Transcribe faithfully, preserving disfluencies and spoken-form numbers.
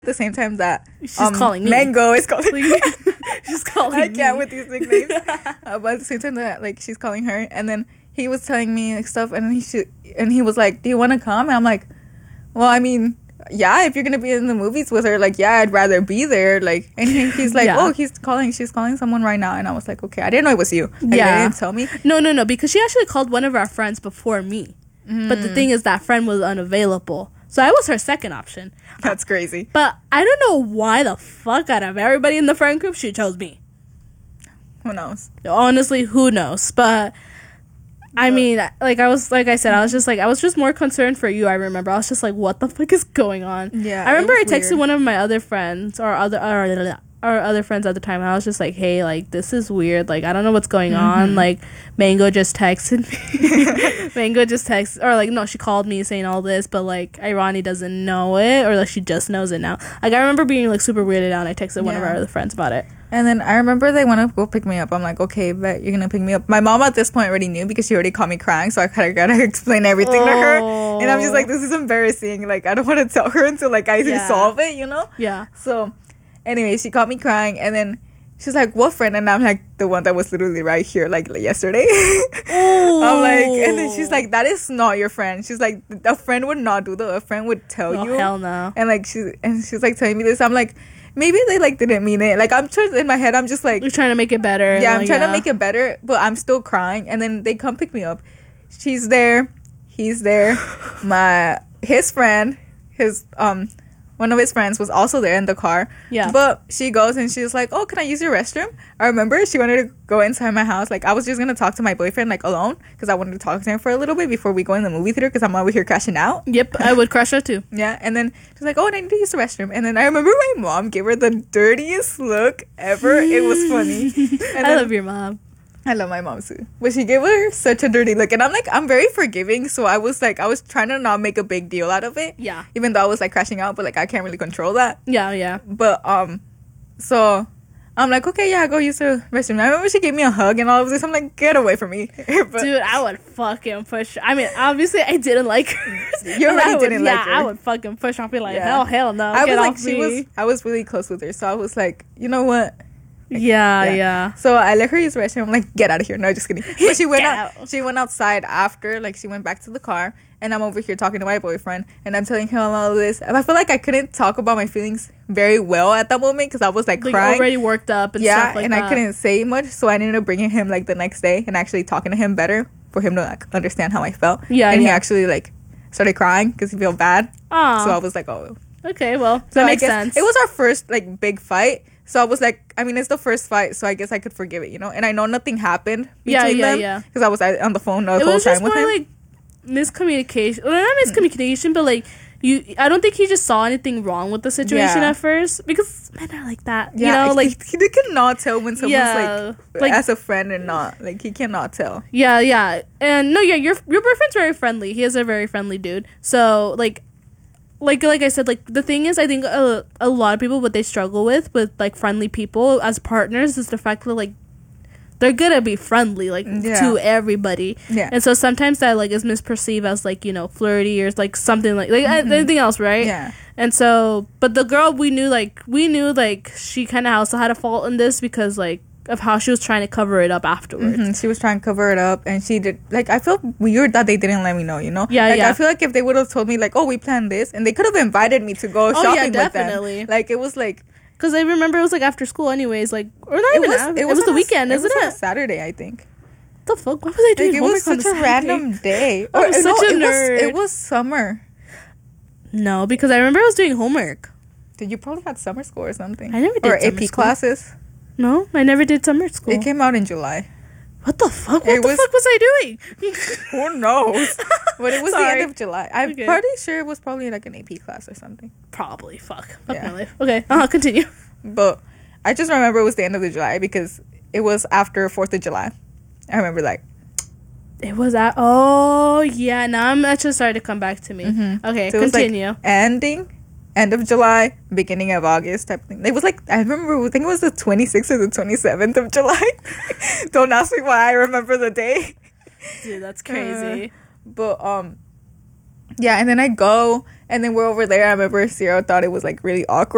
At the same time that she's um, calling me. Mango is calling me. She's calling I can't me. with these nicknames. uh, but at the same time that like she's calling her, and then he was telling me like stuff, and he should, and he was like, "Do you want to come?" And I'm like, "Well, I mean, yeah, if you're gonna be in the movies with her, like, yeah, I'd rather be there." Like, and he, he's like, Yeah. "Oh, he's calling. She's calling someone right now." And I was like, "Okay, I didn't know it was you." Like, Yeah. they didn't tell me. No, no, no, because she actually called one of our friends before me. Mm. But the thing is, that friend was unavailable. So I was her second option. That's crazy. But I don't know why the fuck out of everybody in the friend group, she chose me. Who knows? Honestly, who knows? But I mean, like I was, like I said, I was just like, I was just more concerned for you. I remember, I was just like, what the fuck is going on? Yeah. I remember I it was texted weird. one of my other friends or other or, or other friends at the time, and I was just like, hey, like this is weird. Like I don't know what's going Mm-hmm. on. Like Mango just texted me. Mango just texted, or like no, she called me saying all this, but like Irani doesn't know it, or like she just knows it now. Like I remember being like super weirded out, and I texted one of Yeah. our other friends about it. And then I remember they want to go pick me up. I'm like, okay, but you're going to pick me up. My mom at this point already knew because she already caught me crying. So I kind of got to explain everything to her. And I'm just like, this is embarrassing. Like, I don't want to tell her until, like, I Yeah. solve it, you know? Yeah. So, anyway, she caught me crying. And then she's like, what friend? And I'm like, the one that was literally right here, like, yesterday. I'm like, and then she's like, that is not your friend. She's like, a friend would not do that. A friend would tell Oh, you. hell no. And, like, she, and she's, like, telling me this. I'm like, maybe they like didn't mean it. Like I'm just in my head, I'm just like, You're trying to make it better. yeah, I'm like, trying yeah. to make it better, but I'm still crying. And then they come pick me up. She's there, he's there. My his friend, his um, one of his friends was also there in the car. Yeah. But she goes and she's like, "Oh, can I use your restroom?" I remember she wanted to go inside my house. Like I was just gonna talk to my boyfriend like alone because I wanted to talk to him for a little bit before we go in the movie theater because I'm over here crashing out. Yep, I would crush her too. Yeah, and then she's like, "Oh, and I need to use the restroom." And then I remember my mom gave her the dirtiest look ever. It was funny. And I then- love your mom. I love my mom too. But she gave her such a dirty look. And I'm like, I'm very forgiving. So I was like, I was trying to not make a big deal out of it. Yeah. Even though I was like crashing out, but like I can't really control that. Yeah, yeah. But, um, so I'm like, okay, yeah, go use the restroom. I remember she gave me a hug and all of this. I'm like, get away from me. But Dude, I would fucking push her. I mean, obviously, I didn't like her. You But already I would, didn't yeah, like her. I would fucking push her. I'd be like, Yeah. hell, hell no. I Get was like, off she me. was, I was really close with her. So I was like, you know what? Yeah, Yeah. yeah. So I let her use the restroom. I'm like, get out of here. No, just kidding. But she went Get out, out. she went outside after, like she went back to the car, and I'm over here talking to my boyfriend, and I'm telling him all this. And I feel like I couldn't talk about my feelings very well at that moment because I was like, Like, crying. already worked up and yeah, stuff like and that. I couldn't say much, so I ended up bringing him like the next day and actually talking to him better for him to like understand how I felt. Yeah, and he yeah. actually like started crying because he felt bad. Aw. So I was like, oh, Okay, well, that so I makes guess sense. It was our first like big fight. So I was like, I mean, it's the first fight, so I guess I could forgive it, you know? And I know nothing happened between Yeah, yeah, them. yeah. Because I was uh, on the phone the it whole was time just with more him. like miscommunication. Well, not miscommunication, but like, you. I don't think he just saw anything wrong with the situation Yeah. at first because men are like that. yeah, you know, like, he, he cannot tell when someone's Yeah, like, like- as a friend or not. Like, he cannot tell. yeah, yeah. And no, yeah, your your boyfriend's very friendly. He is a very friendly dude. So, like, like like I said, like the thing is, I think a, a lot of people what they struggle with with like friendly people as partners is the fact that like they're gonna be friendly like Yeah. to everybody. Yeah. And so sometimes that like is misperceived as like, you know, flirty or like something like like anything else, right? Yeah. And so, but the girl we knew like we knew like she kind of also had a fault in this because like of how she was trying to cover it up afterwards. Mhm, she was trying to cover it up, and she did. Like, I felt weird that they didn't let me know, you know? Yeah, like, yeah. I feel like if they would have told me, like, oh, we planned this, and they could have invited me to go Oh, yeah, shopping with definitely. them. Like, it was like, Because I remember it was like after school, anyways, like or not it even was, after, it it was, was, the on a- weekend, isn't it? was on it? a Saturday, I think. What the fuck? Why was I doing Like, it homework was on such a a Saturday? random day. I'm Or, such no, a it was, nerd. it was summer. No, because I remember I was doing homework. Did you probably had summer school or something? I never did Or summer A P school. classes. No, I never did summer school. It came out in July. What the fuck? What It the was- fuck was I doing? Who knows? But it was the Sorry. end of July. I'm Okay. pretty sure it was probably like an A P class or something. Probably. Fuck. Fuck Yeah. my life. Okay. Uh huh. Continue. But I just remember it was the end of the July because it was after fourth of July. I remember like, It was at. Oh yeah. Now I'm actually starting to come back to me. Mhm. Okay. so it was Continue. like ending, end of July, beginning of August type of thing. It was like, I remember, I think it was the twenty-sixth or the twenty-seventh of July. Don't ask me why I remember the day. Dude, that's crazy. But, um, yeah, and then I go, and then we're over there. I remember Sierra thought it was like really awkward.